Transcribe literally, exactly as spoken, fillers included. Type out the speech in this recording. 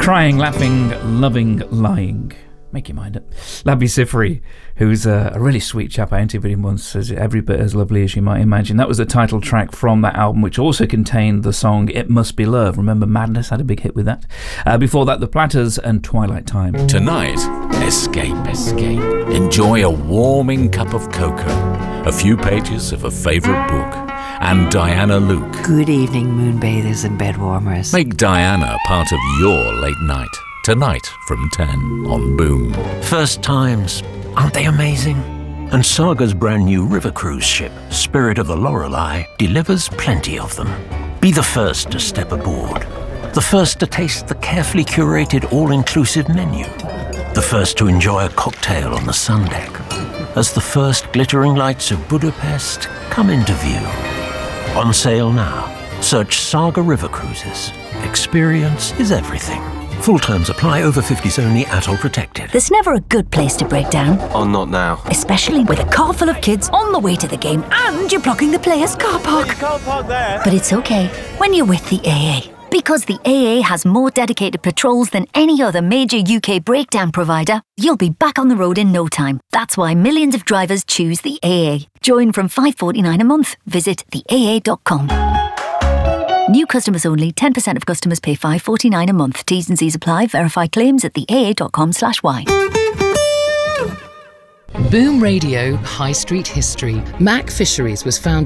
Crying, laughing, loving, lying. Make your mind up. Labi Siffre, who's a, a really sweet chap. I interviewed him once, as every bit as lovely as you might imagine. That was the title track from that album, which also contained the song It Must Be Love. Remember Madness had a big hit with that. Uh, before that, The Platters and Twilight Time. Tonight, escape, escape. Enjoy a warming cup of cocoa, a few pages of a favourite book, and Diana Luke. Good evening, moonbathers and bedwarmers. Make Diana part of your late night. Tonight from ten on Boom. First times, aren't they amazing? And Saga's brand new river cruise ship, Spirit of the Lorelei, delivers plenty of them. Be the first to step aboard. The first to taste the carefully curated all-inclusive menu. The first to enjoy a cocktail on the sun deck. As the first glittering lights of Budapest come into view. On sale now. Search Saga River Cruises. Experience is everything. Full terms apply. Over fifties only. Atoll protected. There's never a good place to break down. Oh, not now. Especially with a car full of kids on the way to the game and you're blocking the players' car park. You can't park there. But it's okay when you're with the A A. Because the A A has more dedicated patrols than any other major U K breakdown provider, you'll be back on the road in no time. That's why millions of drivers choose the A A. Join from five pounds forty-nine a month. Visit the A A dot com. New customers only. ten percent of customers pay five pounds forty-nine a month. T's and C's apply. Verify claims at the A A dot com slash Y. Boom Radio High Street History. Mac Fisheries was founded